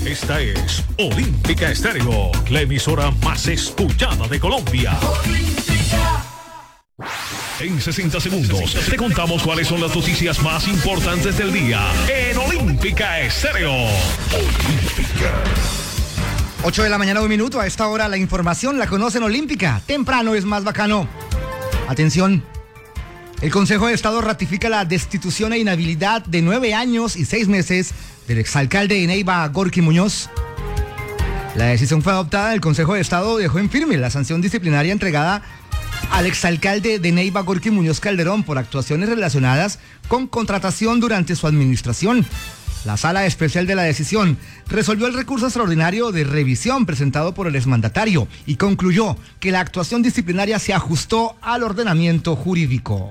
Esta es Olímpica Estéreo, la emisora más escuchada de Colombia. En 60 segundos te contamos cuáles son las noticias más importantes del día en Olímpica Estéreo. Olímpica. 8 de la mañana, 1 minuto. A esta hora la información la conocen Olímpica. Temprano es más bacano. Atención. El Consejo de Estado ratifica la destitución e inhabilidad de 9 años y 6 meses del exalcalde de Neiva, Gorky Muñoz. La decisión fue adoptada. El Consejo de Estado dejó en firme la sanción disciplinaria entregada al exalcalde de Neiva, Gorky Muñoz Calderón, por actuaciones relacionadas con contratación durante su administración. La Sala Especial de la Decisión resolvió el recurso extraordinario de revisión presentado por el exmandatario y concluyó que la actuación disciplinaria se ajustó al ordenamiento jurídico.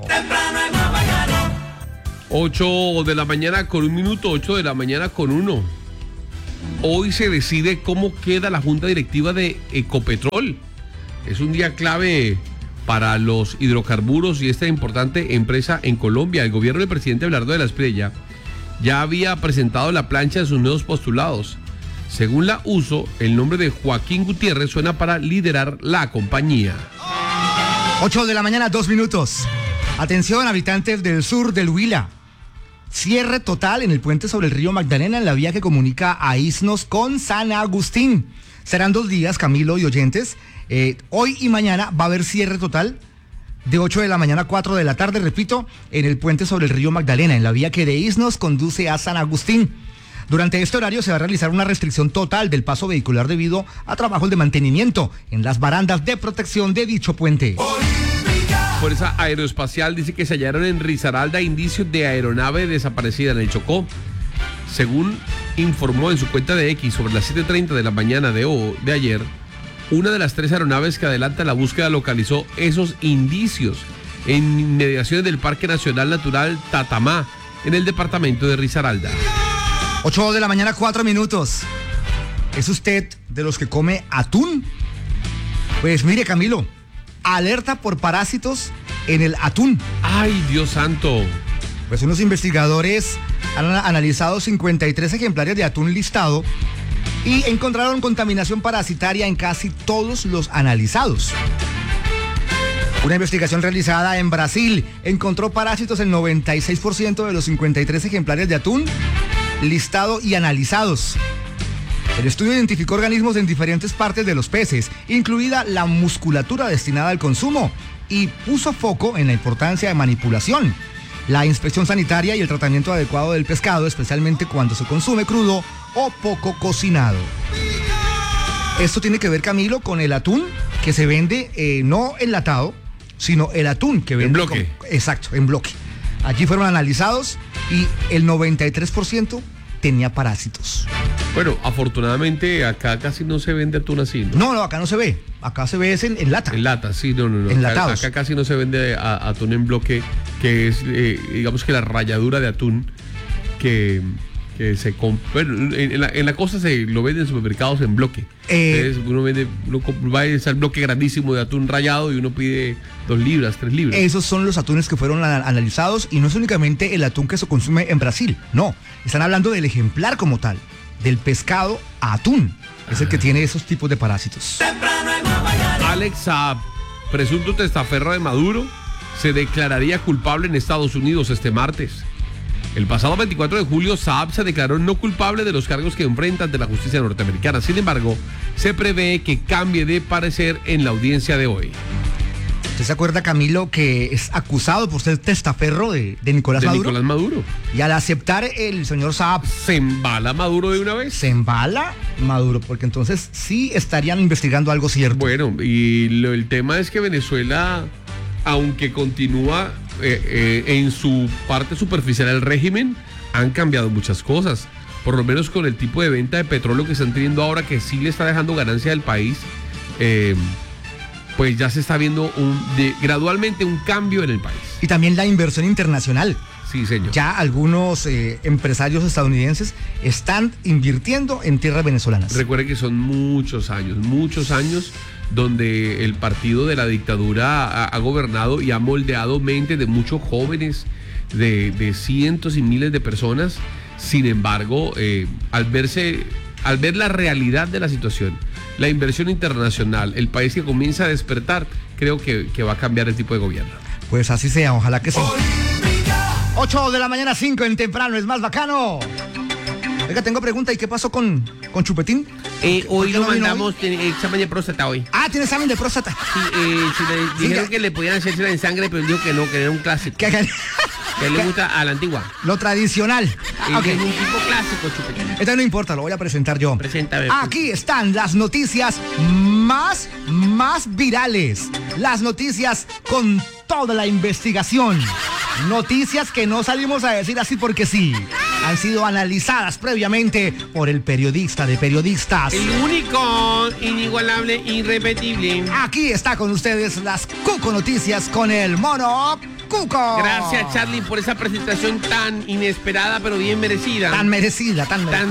8 de la mañana con 1 minuto, 8 de la mañana con 1. Hoy se decide cómo queda la junta directiva de Ecopetrol. Es un día clave para los hidrocarburos y esta importante empresa en Colombia. El gobierno del presidente Abelardo de la Espriella ya había presentado la plancha de sus nuevos postulados. Según la USO, el nombre de Joaquín Gutiérrez suena para liderar la compañía. 8 de la mañana, 2 minutos. Atención, habitantes del sur del Huila. Cierre total en el puente sobre el río Magdalena, en la vía que comunica a Isnos con San Agustín. Serán 2 días, Camilo y oyentes. Hoy y mañana va a haber cierre total de 8 de la mañana a 4 de la tarde, repito, en el puente sobre el río Magdalena, en la vía que de Isnos conduce a San Agustín. Durante este horario se va a realizar una restricción total del paso vehicular debido a trabajos de mantenimiento en las barandas de protección de dicho puente. Fuerza Aeroespacial dice que se hallaron en Risaralda indicios de aeronave desaparecida en el Chocó. Según informó en su cuenta de X sobre las 7:30 de la mañana de ayer, una de las 3 aeronaves que adelanta la búsqueda localizó esos indicios en inmediaciones del Parque Nacional Natural Tatamá, en el departamento de Risaralda. 8 de la mañana, 4 minutos. ¿Es usted de los que come atún? Pues mire, Camilo, alerta por parásitos en el atún. ¡Ay, Dios santo! Pues unos investigadores han analizado 53 ejemplares de atún listado y encontraron contaminación parasitaria en casi todos los analizados. Una investigación realizada en Brasil encontró parásitos en 96% de los 53 ejemplares de atún listado y analizados. El estudio identificó organismos en diferentes partes de los peces, incluida la musculatura destinada al consumo, y puso foco en la importancia de manipulación, la inspección sanitaria y el tratamiento adecuado del pescado, especialmente cuando se consume crudo o poco cocinado. Esto tiene que ver, Camilo, con el atún que se vende no enlatado, sino el atún que vende en bloque. Exacto, en bloque. Allí fueron analizados y el 93% tenía parásitos. Bueno, afortunadamente acá casi no se vende atún así, ¿no? No, acá no se ve. Acá se ve es en lata. En lata, sí, no. Enlatados. Acá casi no se vende atún en bloque, que es, digamos que la ralladura de atún que se compra. Bueno, en la costa se lo venden en supermercados en bloque. Entonces uno va a ese bloque grandísimo de atún rallado y uno pide 2 libras, 3 libras. Esos son los atunes que fueron analizados y no es únicamente el atún que se consume en Brasil, no. Están hablando del ejemplar como tal, del pescado a atún. Es el que tiene esos tipos de parásitos. Alex Saab, presunto testaferro de Maduro, se declararía culpable en Estados Unidos este martes. El pasado 24 de julio, Saab se declaró no culpable de los cargos que enfrenta ante la justicia norteamericana. Sin embargo, se prevé que cambie de parecer en la audiencia de hoy. ¿Usted se acuerda, Camilo, que es acusado por ser testaferro de Nicolás Maduro? Nicolás Maduro. Y al aceptar el señor Saab... ¿Se embala Maduro de una vez? Se embala Maduro, porque entonces sí estarían investigando algo cierto. Bueno, y el tema es que Venezuela, aunque continúa en su parte superficial del régimen, han cambiado muchas cosas. Por lo menos con el tipo de venta de petróleo que están teniendo ahora, que sí le está dejando ganancia al país, pues ya se está viendo gradualmente un cambio en el país. Y también la inversión internacional. Sí, señor. Ya algunos empresarios estadounidenses están invirtiendo en tierras venezolanas. Recuerde que son muchos años donde el partido de la dictadura ha gobernado y ha moldeado mentes de muchos jóvenes, de cientos y miles de personas. Sin embargo, al verse al ver la realidad de la situación, la inversión internacional, el país que comienza a despertar, creo que va a cambiar el tipo de gobierno. Pues así sea, ojalá que sí. 8 de la mañana, 5 en temprano, es más bacano. Oiga, tengo pregunta, ¿y qué pasó con Chupetín? Hoy lo no vino mandamos, tiene examen de próstata hoy. Ah, tiene examen de próstata. Sí, dijeron que le podían hacerse en sangre, pero él dijo que no, que era un clásico. Que a él le gusta a la antigua. Lo tradicional. Okay. Es un tipo clásico, Chupetín. Entonces no importa, lo voy a presentar yo. Preséntame. Aquí están las noticias más virales. Las noticias con toda la investigación. Noticias que no salimos a decir así porque sí. Han sido analizadas previamente por el periodista de periodistas. El único, inigualable, irrepetible. Aquí está con ustedes las Cuco Noticias con el Mono Cuco. Gracias, Charlie, por esa presentación tan inesperada, pero bien merecida. Tan merecida.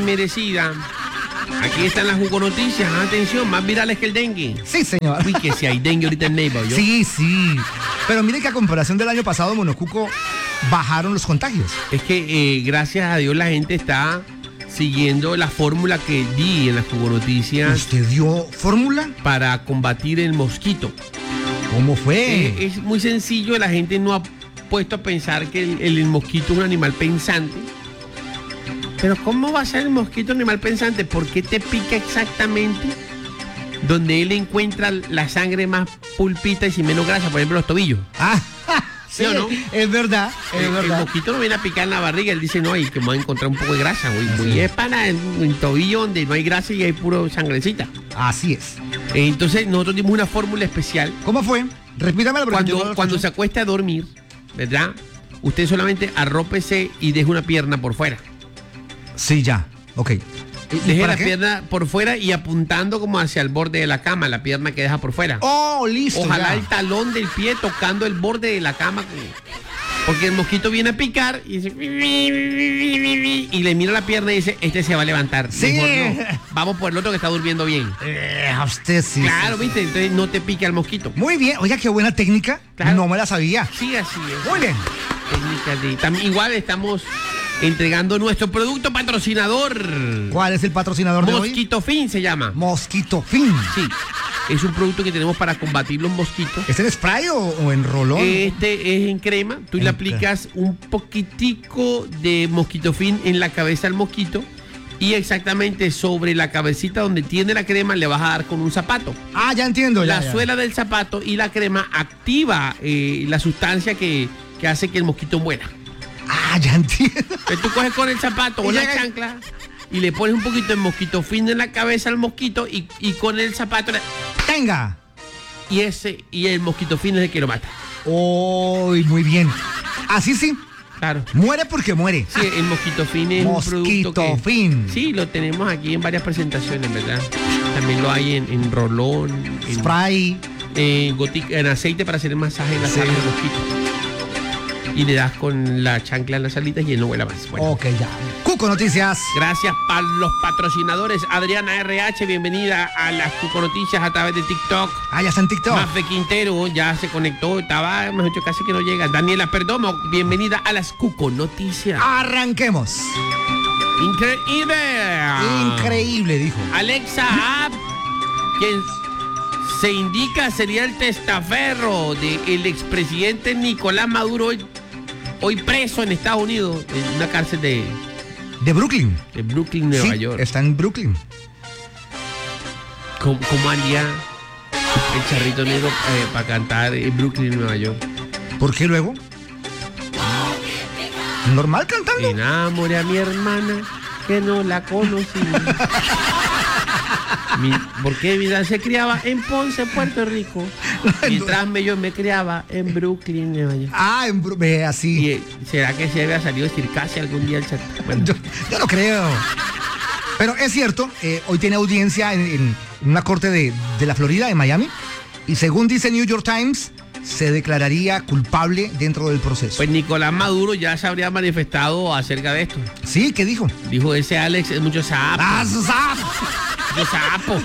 Aquí están las Cuco Noticias. Atención, más virales que el dengue. Sí, señor. Uy, que si hay dengue ahorita en Neiva, ¿yo? Sí. Pero mire que a comparación del año pasado, Monocuco, bajaron los contagios. Es que gracias a Dios la gente está siguiendo la fórmula que di en las Cuco Noticias. ¿Usted dio fórmula? Para combatir el mosquito. ¿Cómo fue? Es muy sencillo, la gente no ha puesto a pensar que el mosquito es un animal pensante. Pero ¿cómo va a ser el mosquito un animal pensante? ¿Por qué te pica exactamente donde él encuentra la sangre más pulpita y sin menos grasa? Por ejemplo, los tobillos. ¿Sí o no? Es verdad. El mosquito no viene a picar en la barriga, él dice, no, y que me voy a encontrar un poco de grasa. Voy es para el tobillo donde no hay grasa y hay puro sangrecita. Así es. Entonces nosotros dimos una fórmula especial. ¿Cómo fue? Repítamelo. Cuando se acuesta a dormir, ¿verdad? Usted solamente arrópese y deje una pierna por fuera. Sí, ya. Ok. Deje la pierna por fuera y apuntando como hacia el borde de la cama, la pierna que deja por fuera. Oh, listo. Ojalá ya. el talón del pie tocando el borde de la cama. Porque el mosquito viene a picar y dice, y le mira la pierna y dice, este se va a levantar. Sí. Mejor no. Vamos por el otro que está durmiendo bien. A usted sí. Claro, sí. ¿viste? Entonces no te pica el mosquito. Muy bien. Oiga, qué buena técnica. Claro. No me la sabía. Sí, así es. Muy bien. Igual estamos entregando nuestro producto patrocinador. ¿Cuál es el patrocinador de hoy? Mosquito Fin se llama. Mosquito Fin. Sí. Es un producto que tenemos para combatir los mosquitos. ¿Es en spray o en rolón? Este es en crema. Tú le aplicas un poquitico de Mosquito Fin en la cabeza al mosquito. Y exactamente sobre la cabecita donde tiene la crema le vas a dar con un zapato. Ah, ya entiendo. La suela del zapato y la crema activa la sustancia que hace que el mosquito muera. Ah, ya entiendo. Entonces tú coges con el zapato o la chancla y le pones un poquito de Mosquito Fin en la cabeza al mosquito y con el zapato ¡tenga! Y el Mosquito Fin es el que lo mata. ¡Oh, muy bien! Así sí. Claro. Muere porque muere. Sí, el Mosquito Fin es un producto que... Fin. Sí, lo tenemos aquí en varias presentaciones, ¿verdad? También lo hay en rolón, en spray, en aceite para hacer el masaje en la sala del mosquito. Y le das con la chancla en las alitas y él no vuela más. Bueno. Ok, ya. Cuco Noticias. Gracias a los patrocinadores. Adriana RH, bienvenida a las Cuco Noticias a través de TikTok. Ah, ya está en TikTok. Mafe Quintero ya se conectó, estaba, mejor dicho, casi que no llega. Daniela Perdomo, bienvenida a las Cuco Noticias. Arranquemos. Increíble. Increíble, dijo. Alexa App, quien se indica sería el testaferro del expresidente Nicolás Maduro, hoy preso en Estados Unidos, en una cárcel de Brooklyn. De Brooklyn, Nueva Sí, York. está en Brooklyn. ¿Cómo haría el Charrito Negro para cantar en Brooklyn, Nueva York? ¿Por qué luego? Normal cantando. Enamoré a mi hermana que no la conocí. Porque mi vida se criaba en Ponce, Puerto Rico. Mientras yo me criaba en Brooklyn, Nueva York. Ah, ve así. ¿Y será que se había salido de Circasia algún día el chat? Bueno. Yo no creo. Pero es cierto, hoy tiene audiencia en una corte de la Florida, en Miami. Y según dice New York Times, se declararía culpable dentro del proceso. Pues Nicolás Maduro ya se habría manifestado acerca de esto. Sí, ¿qué dijo? Dijo, ese Alex es mucho sapo. ¡Ah, sapo! Mucho sapo.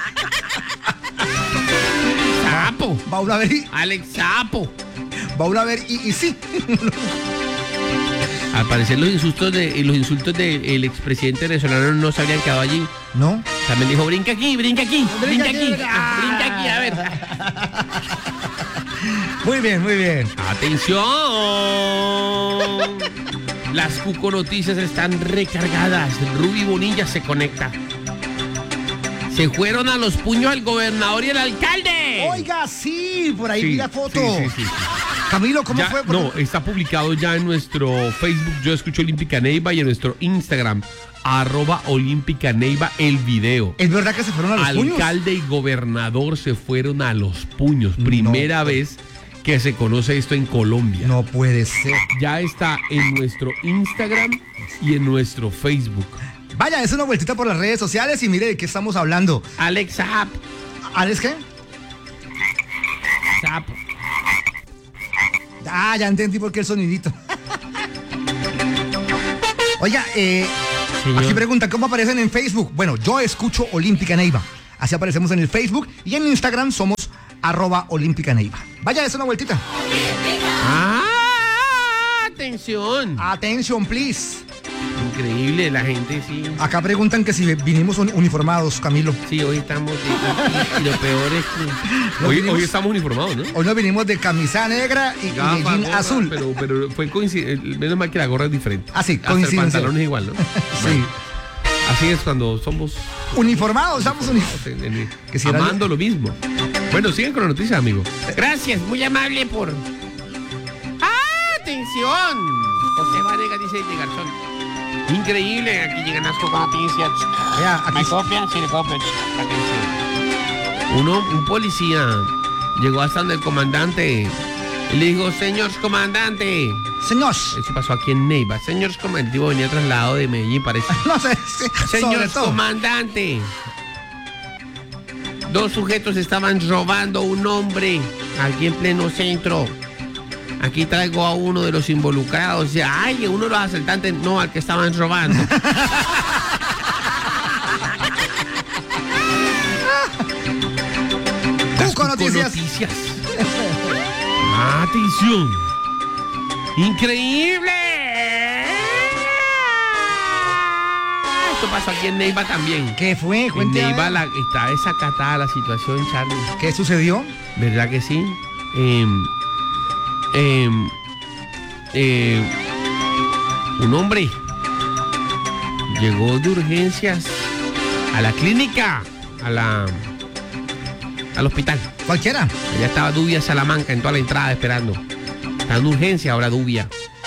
Sapo. Va a ver y... Alex Sapo. Va a ver y sí. Al parecer los insultos del expresidente venezolano no se habrían quedado allí. ¿No? También dijo, brinca aquí, brinca aquí, brinca aquí, brinca aquí, a ver. Muy bien, muy bien. ¡Atención! Las Cuco Noticias están recargadas. Ruby Bonilla se conecta. Se fueron a los puños el gobernador y el alcalde. Oiga, sí, por ahí Sí, vi la foto. sí. Camilo, ¿cómo Ya, fue? no, está publicado ya en nuestro Facebook, Yo Escucho Olímpica Neiva, y en nuestro Instagram, @Olímpica Neiva, el video. ¿Es verdad que se fueron a los puños? Alcalde y gobernador se fueron a los puños. Primera vez que se conoce esto en Colombia. No puede ser. Ya está en nuestro Instagram y en nuestro Facebook. Vaya, es una vueltita por las redes sociales y mire de qué estamos hablando. Alex Zap. ¿Alex qué? Zap. Ah, ya entendí por qué el sonidito. Oiga, Señor. aquí preguntan cómo aparecen en Facebook. Bueno, Yo Escucho Olímpica Neiva. Así aparecemos en el Facebook y en Instagram somos @Olímpica Neiva. Vaya, es una vueltita. Atención. Attention, please. Increíble, la gente sí. Acá preguntan que si vinimos uniformados, Camilo. Sí, hoy estamos y lo peor es que hoy estamos uniformados, ¿no? Hoy nos vinimos de camisa negra y Gafas, jean gorra, azul. pero fue coincidencia. Menos mal que la gorra es diferente. Ah, sí, hasta el coincidencia. pantalón es igual, ¿no? Sí. Así es cuando somos Uniformados, estamos uniformados. Que si era amando lo mismo. Bueno, siguen con la noticia, amigo. Gracias, muy amable por... ¡Atención! José Vanega dice de Garzón. Increíble, aquí llegan las noticias. Vea, ¿Me aquí copian? Sí, me copian. Atención. Un policía llegó hasta donde el comandante y le dijo, señor comandante. señor. Eso pasó aquí en Neiva. Señor comandante, el tipo venía trasladado de Medellín, parece. No sé, sí, sobre Señor todo. comandante. 2 sujetos estaban robando a un hombre aquí en pleno centro. Aquí traigo a uno de los involucrados. O sea, ay, uno de los asaltantes, no, al que estaban robando. Cuco Noticias. Atención. Increíble. Esto pasó aquí en Neiva también. ¿Qué fue? En Cuente. Neiva está desacatada la situación, Charlie. ¿Qué sucedió? ¿Verdad que sí? Un hombre llegó de urgencias a la clínica, al hospital. Cualquiera. Allá estaba Dubia Salamanca en toda la entrada esperando. Está en urgencia ahora Dubia.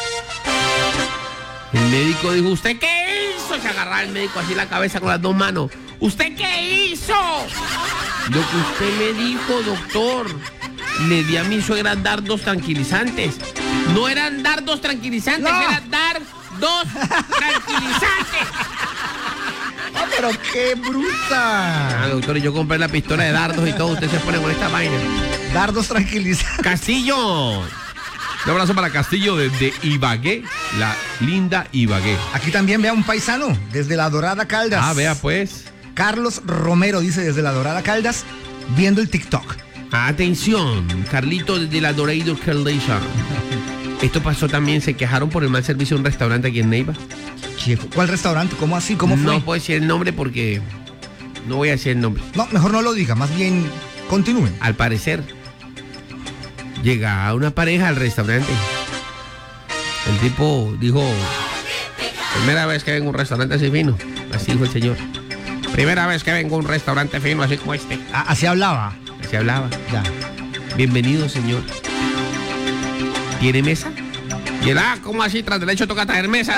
El médico dijo, ¿usted qué hizo? Se agarraba el médico así la cabeza con las 2 manos. ¿Usted qué hizo? Lo que usted me dijo, doctor. Le di a mi suegra dardos tranquilizantes. No eran dardos tranquilizantes, No. eran dar 2 tranquilizantes. ¡Ah, pero qué bruta! Ah, doctor, y yo compré la pistola de dardos y todo. Usted se pone con esta vaina. Dardos tranquilizantes. Castillo. Un abrazo para Castillo desde Ibagué, la linda Ibagué. Aquí también vea un paisano desde La Dorada Caldas. Ah, vea pues. Carlos Romero dice desde La Dorada Caldas, viendo el TikTok. Atención, Carlito desde la Dorado Carlation. Esto pasó también, se quejaron por el mal servicio de un restaurante aquí en Neiva. ¿Cuál restaurante? ¿Cómo así? ¿Cómo fue? No puedo decir el nombre porque no voy a decir el nombre. No, mejor no lo diga, más bien continúen. Al parecer, llega una pareja al restaurante. El tipo dijo, primera vez que vengo a un restaurante así fino. Así dijo el señor. Primera vez que vengo a un restaurante fino así como este. Ah, así hablaba. Así hablaba. Ya. Bienvenido, señor. ¿Tiene mesa? Y él, ¿cómo así? Tras derecho toca traer mesa.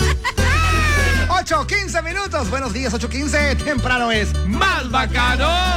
8:15 minutos. Buenos días, 8:15. Temprano es ¡Más bacano!